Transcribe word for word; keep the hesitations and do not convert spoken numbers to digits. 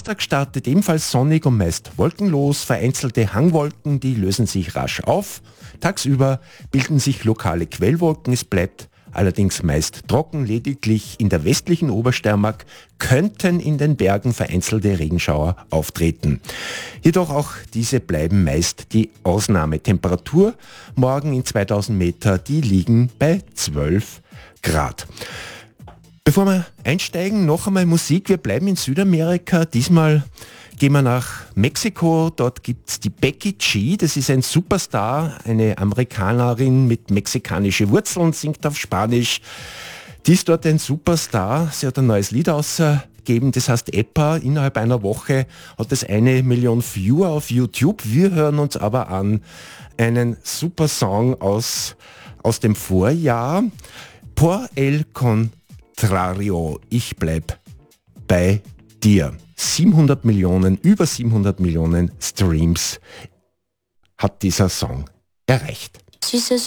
Wochentag startet ebenfalls sonnig und meist wolkenlos. Vereinzelte Hangwolken, die lösen sich rasch auf. Tagsüber bilden sich lokale Quellwolken. Es bleibt allerdings meist trocken. Lediglich in der westlichen Obersteiermark könnten in den Bergen vereinzelte Regenschauer auftreten. Jedoch auch diese bleiben meist die Ausnahme. Temperatur morgen in zweitausend Meter, die liegen bei zwölf Grad. Bevor wir einsteigen, noch einmal Musik. Wir bleiben in Südamerika. Diesmal gehen wir nach Mexiko. Dort gibt es die Becky G. Das ist ein Superstar, eine Amerikanerin mit mexikanischen Wurzeln, singt auf Spanisch. Die ist dort ein Superstar. Sie hat ein neues Lied ausgegeben, das heißt Epa. Innerhalb einer Woche hat es eine Million Viewer auf YouTube. Wir hören uns aber an einen super Song aus, aus dem Vorjahr. Por el Contrario, ich bleib bei dir. siebenhundert Millionen, über siebenhundert Millionen Streams hat dieser Song erreicht.